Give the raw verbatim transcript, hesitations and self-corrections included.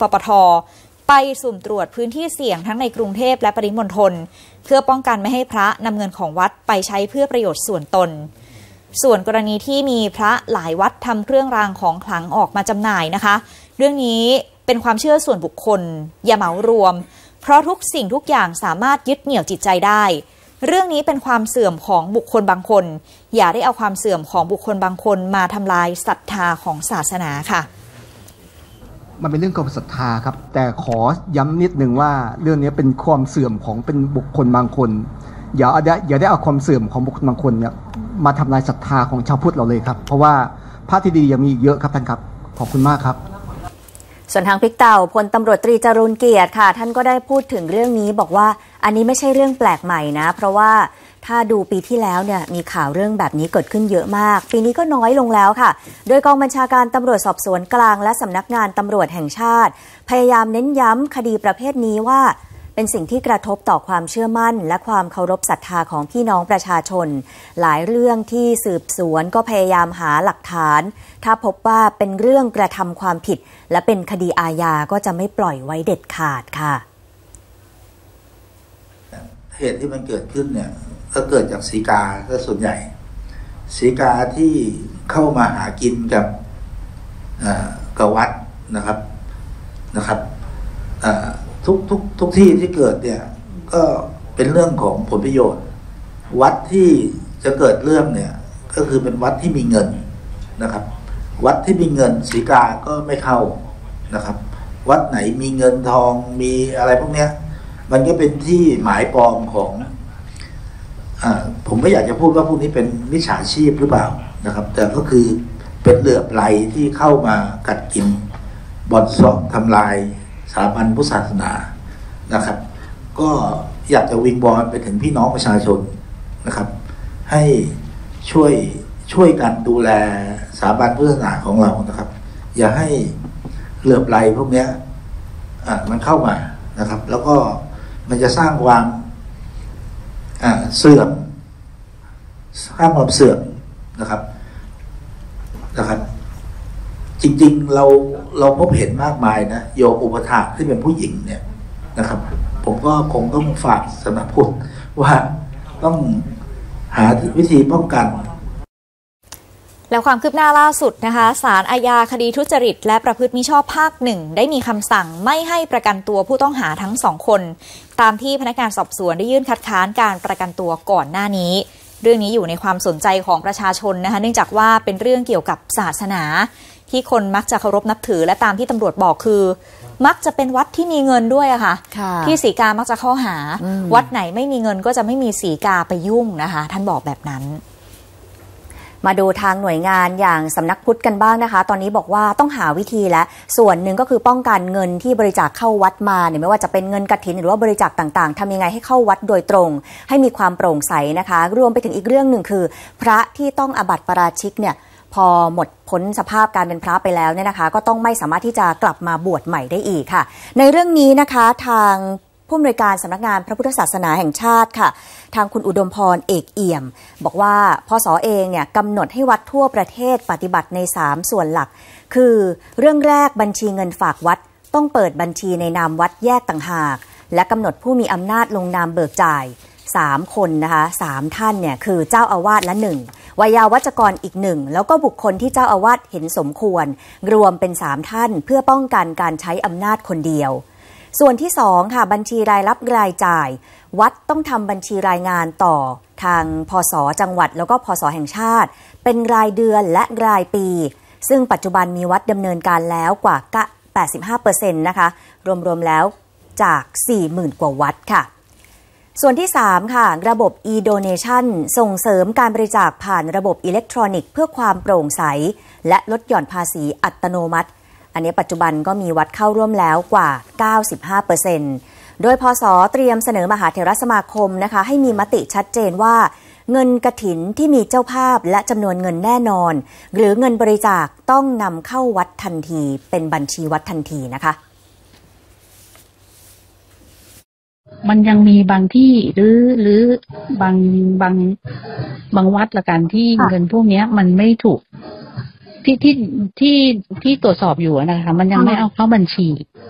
ปท.ไปสุ่มตรวจพื้นที่เสี่ยงทั้งในกรุงเทพและปริมณฑลเพื่อป้องกันไม่ให้พระนำเงินของวัดไปใช้เพื่อประโยชน์ส่วนตนส่วนกรณีที่มีพระหลายวัดทำเครื่องรางของขลังออกมาจำหน่ายนะคะเรื่องนี้เป็นความเชื่อส่วนบุคคลอย่าเหมารวมเพราะทุกสิ่งทุกอย่างสามารถยึดเหนี่ยวจิตใจได้เรื่องนี้เป็นความเสื่อมของบุคคลบางคนอย่าได้เอาความเสื่อมของบุคคลบางคนมาทำลายศรัทธาของศาสนาค่ะมันเป็นเรื่องความศรัทธาครับแต่ขอย้ำนิดนึงว่าเรื่องนี้เป็นความเสื่อมของเป็นบุคคลบางคนอย่าได้อย่าได้เอาความเสื่อมของบุคคลบางคนเนี่ยมาทำลายศรัทธาของชาวพุทธเราเลยครับเพราะว่าพระที่ดียังมีอีกเยอะครับท่านครับขอบคุณมากครับส่วนทางพริกเต่าพลตำรวจตรีจรูญเกียรติค่ะท่านก็ได้พูดถึงเรื่องนี้บอกว่าอันนี้ไม่ใช่เรื่องแปลกใหม่นะเพราะว่าถ้าดูปีที่แล้วเนี่ยมีข่าวเรื่องแบบนี้เกิดขึ้นเยอะมากปีนี้ก็น้อยลงแล้วค่ะโดยกองบัญชาการตำรวจสอบสวนกลางและสำนักงานตำรวจแห่งชาติพยายามเน้นย้ำคดีประเภทนี้ว่าเป็นสิ่งที่กระทบต่อความเชื่อมั่นและความเคารพศรัทธาของพี่น้องประชาชนหลายเรื่องที่สืบสวนก็พยายามหาหลักฐานถ้าพบว่าเป็นเรื่องกระทำความผิดและเป็นคดีอาญาก็จะไม่ปล่อยไว้เด็ดขาดค่ะเหตุที่มันเกิดขึ้นเนี่ยก็เกิดจากสีกาก็ส่วนใหญ่สีกาที่เข้ามาหากินกับกับวัดนะครับนะครับทุกทุกทุกที่ที่เกิดเนี่ยก็เป็นเรื่องของผลประโยชน์วัดที่จะเกิดเรื่องเนี่ยก็คือเป็นวัดที่มีเงินนะครับวัดที่มีเงินสีกาก็ไม่เข้านะครับวัดไหนมีเงินทองมีอะไรพวกเนี้ยมันก็เป็นที่หมายปองของอ่าผมไม่อยากจะพูดว่าพวกนี้เป็นมิจฉาชีพหรือเปล่านะครับแต่ก็คือเป็นเหลือบไหลที่เข้ามากัดกินบ่อนซ่องทำลายสถาบันพุทธศาสนานะครับก็อยากจะวิงวอนไปถึงพี่น้องประชาชนนะครับให้ช่วยช่วยกันดูแลสถาบันพุทธศาสนาของเรานะครับอย่าให้เหลือบไหลพวกนี้อ่ามันเข้ามานะครับแล้วก็มันจะสร้างความอ่าเสื่อมสร้างความเสื่อมนะครับนะครับจริงๆเราเราพบเห็นมากมายนะโยมอุปถากที่เป็นผู้หญิงเนี่ยนะครับผมก็คงต้องฝากสำนักพุทธว่าต้องหาวิธีป้องกันแล้วความคืบหน้าล่าสุดนะคะศาลอาญาคดีทุจริตและประพฤติมิชอบภาคหนึ่งได้มีคำสั่งไม่ให้ประกันตัวผู้ต้องหาทั้งสองคนตามที่พนักงานสอบสวนได้ยื่นคัดค้านการประกันตัวก่อนหน้านี้เรื่องนี้อยู่ในความสนใจของประชาชนนะคะเนื่องจากว่าเป็นเรื่องเกี่ยวกับศาสนาที่คนมักจะเคารพนับถือและตามที่ตำรวจบอกคือมักจะเป็นวัดที่มีเงินด้วยอะค่ะที่ศรีกามักจะเข้าหาวัดไหนไม่มีเงินก็จะไม่มีศรีกาไปยุ่งนะคะท่านบอกแบบนั้นมาดูทางหน่วยงานอย่างสำนักพุทธกันบ้างนะคะตอนนี้บอกว่าต้องหาวิธีและส่วนหนึ่งก็คือป้องกันเงินที่บริจาคเข้าวัดมาเนี่ยไม่ว่าจะเป็นเงินกฐินหรือว่าบริจาคต่างๆทำยังไงให้เข้าวัดโดยตรงให้มีความโปร่งใสนะคะรวมไปถึงอีกเรื่องหนึ่งคือพระที่ต้องอาบัติปาราชิกเนี่ยพอหมดพ้นสภาพการเป็นพระไปแล้วเนี่ยนะคะก็ต้องไม่สามารถที่จะกลับมาบวชใหม่ได้อีกค่ะในเรื่องนี้นะคะทางผู้อำนวยการสำนักงานพระพุทธศาสนาแห่งชาติค่ะทางคุณอุดมพรเอกเอี่ยมบอกว่าพศเองเนี่ยกำหนดให้วัดทั่วประเทศปฏิบัติในสามส่วนหลักคือเรื่องแรกบัญชีเงินฝากวัดต้องเปิดบัญชีในนามวัดแยกต่างหากและกำหนดผู้มีอำนาจลงนามเบิกจ่ายสามคนนะคะสามท่านเนี่ยคือเจ้าอาวาสละหนึ่งวัยาวัจกรอีกหนึ่งแล้วก็บุคคลที่เจ้าอาวาสเห็นสมควรรวมเป็นสามท่านเพื่อป้องกันการใช้อำนาจคนเดียวส่วนที่สองค่ะบัญชีรายรับรายจ่ายวัดต้องทำบัญชีรายงานต่อทางพศจังหวัดแล้วก็พศแห่งชาติเป็นรายเดือนและรายปีซึ่งปัจจุบันมีวัดดำเนินการแล้วกว่า แปดสิบห้าเปอร์เซ็นต์ นะคะรวมๆแล้วจาก สี่หมื่น กว่าวัดค่ะส่วนที่สามค่ะระบบ e-donation ส่งเสริมการบริจาคผ่านระบบอิเล็กทรอนิกส์เพื่อความโปร่งใสและลดหย่อนภาษีอัตโนมัติอันนี้ปัจจุบันก็มีวัดเข้าร่วมแล้วกว่า เก้าสิบห้าเปอร์เซ็นต์ โดยพศเตรียมเสนอมหาเถรสมาคมนะคะให้มีมติชัดเจนว่าเงินกฐินที่มีเจ้าภาพและจำนวนเงินแน่นอนหรือเงินบริจาคต้องนำเข้าวัดทันทีเป็นบัญชีวัดทันทีนะคะมันยังมีบางที่หรือหรือบางบางบางวัดละกันที่เงินพวกนี้มันไม่ถูกที่ที่ที่ที่ตรวจสอบอยู่นะคะมันยังไม่เอาเข้าบัญชี